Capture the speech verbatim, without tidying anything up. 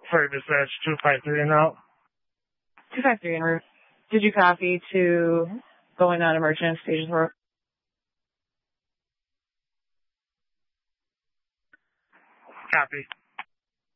Service Edge two five three and out. two five three en route. Did you copy to going on emergent stages work? Copy.